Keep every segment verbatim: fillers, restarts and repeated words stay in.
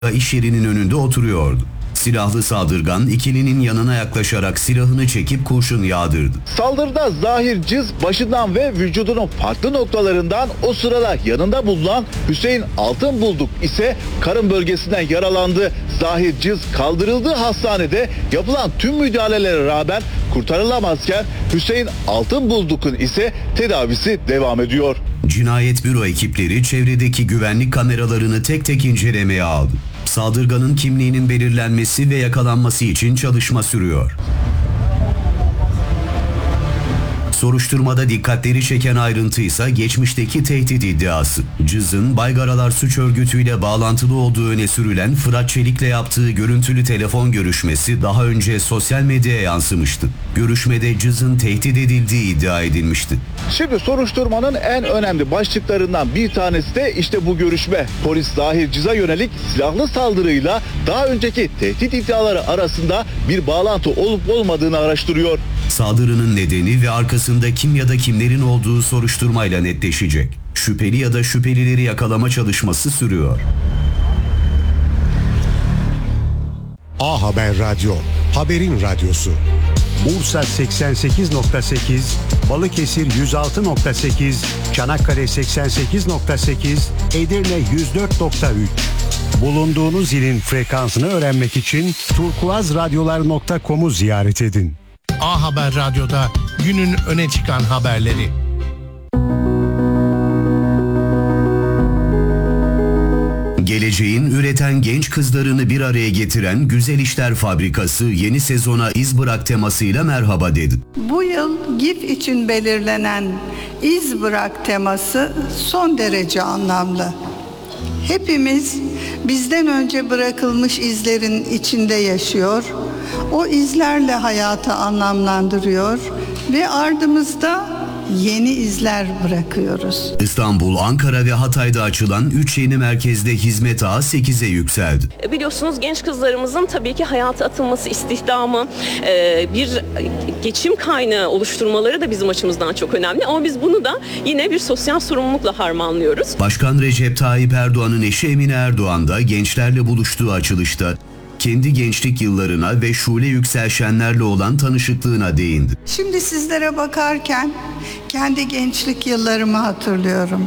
iş yerinin önünde oturuyordu. Silahlı saldırgan ikilinin yanına yaklaşarak silahını çekip kurşun yağdırdı. Saldırıda Zahir Cız başından ve vücudunun farklı noktalarından o sırada yanında bulunan Hüseyin Altınbulduk ise karın bölgesinden yaralandı. Zahir Cız kaldırıldığı hastanede yapılan tüm müdahalelere rağmen kurtarılamazken Hüseyin Altınbulduk'un ise tedavisi devam ediyor. Cinayet büro ekipleri çevredeki güvenlik kameralarını tek tek incelemeye aldı. Saldırganın kimliğinin belirlenmesi ve yakalanması için çalışma sürüyor. Soruşturmada dikkatleri çeken ayrıntı ise geçmişteki tehdit iddiası. Cız'ın Baygaralar Suç Örgütü'yle bağlantılı olduğu öne sürülen Fırat Çelik'le yaptığı görüntülü telefon görüşmesi daha önce sosyal medyaya yansımıştı. Görüşmede Cız'ın tehdit edildiği iddia edilmişti. Şimdi soruşturmanın en önemli başlıklarından bir tanesi de işte bu görüşme. Polis Zahir Cız'a yönelik silahlı saldırıyla daha önceki tehdit iddiaları arasında bir bağlantı olup olmadığını araştırıyor. Saldırının nedeni ve arkasında kim ya da kimlerin olduğu soruşturmayla netleşecek. Şüpheli ya da şüphelileri yakalama çalışması sürüyor. A Haber Radyo, haberin radyosu. Bursa seksen sekiz nokta sekiz, Balıkesir yüz altı nokta sekiz, Çanakkale seksen sekiz nokta sekiz, Edirne yüz dört nokta üç. Bulunduğunuz ilin frekansını öğrenmek için turkuazradyolar nokta com'u ziyaret edin. A Haber Radyo'da günün öne çıkan haberleri. Geleceğin üreten genç kızlarını bir araya getiren Güzel İşler Fabrikası yeni sezona iz bırak temasıyla merhaba dedi. Bu yıl GİF için belirlenen iz bırak teması son derece anlamlı. Hepimiz bizden önce bırakılmış izlerin içinde yaşıyor, o izlerle hayatı anlamlandırıyor ve ardımızda yeni izler bırakıyoruz. İstanbul, Ankara ve Hatay'da açılan üç yeni merkezde hizmet ağı sekize yükseldi. Biliyorsunuz genç kızlarımızın tabii ki hayata atılması, istihdamı, bir geçim kaynağı oluşturmaları da bizim açımızdan çok önemli. Ama biz bunu da yine bir sosyal sorumlulukla harmanlıyoruz. Başkan Recep Tayyip Erdoğan'ın eşi Emine Erdoğan da gençlerle buluştuğu açılışta kendi gençlik yıllarına ve Şule Yüksel Şenler'le olan tanışıklığına değindi. Şimdi sizlere bakarken kendi gençlik yıllarımı hatırlıyorum.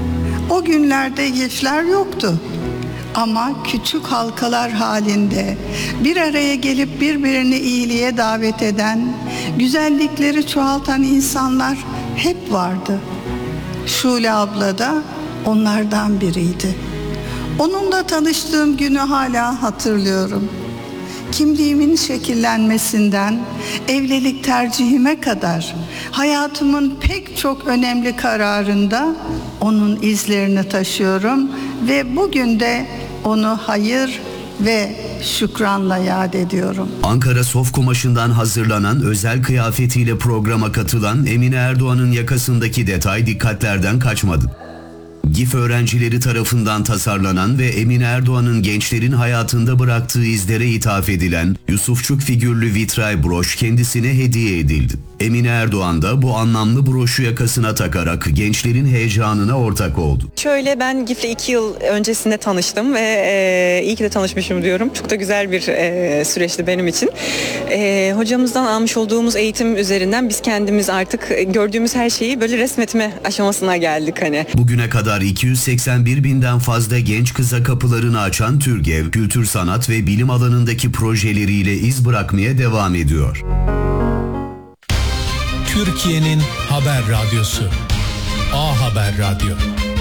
O günlerde gençler yoktu. Ama küçük halkalar halinde bir araya gelip birbirini iyiliğe davet eden, güzellikleri çoğaltan insanlar hep vardı. Şule abla da onlardan biriydi. Onunla tanıştığım günü hala hatırlıyorum. Kimliğimin şekillenmesinden evlilik tercihime kadar hayatımın pek çok önemli kararında onun izlerini taşıyorum ve bugün de onu hayır ve şükranla yad ediyorum. Ankara Sof kumaşından hazırlanan özel kıyafetiyle programa katılan Emine Erdoğan'ın yakasındaki detay dikkatlerden kaçmadı. GİF öğrencileri tarafından tasarlanan ve Emine Erdoğan'ın gençlerin hayatında bıraktığı izlere ithaf edilen Yusufçuk figürlü vitray broş kendisine hediye edildi. Emine Erdoğan da bu anlamlı broşu yakasına takarak gençlerin heyecanına ortak oldu. Şöyle, ben GİF'le iki yıl öncesinde tanıştım ve e, iyi ki de tanışmışım diyorum. Çok da güzel bir e, süreçti benim için. E, hocamızdan almış olduğumuz eğitim üzerinden biz kendimiz artık gördüğümüz her şeyi böyle resmetme aşamasına geldik hani. Bugüne kadar iki yüz seksen bir binden fazla genç kıza kapılarını açan Türgev, kültür, sanat ve bilim alanındaki projeleriyle iz bırakmaya devam ediyor. Türkiye'nin haber radyosu A Haber Radyo.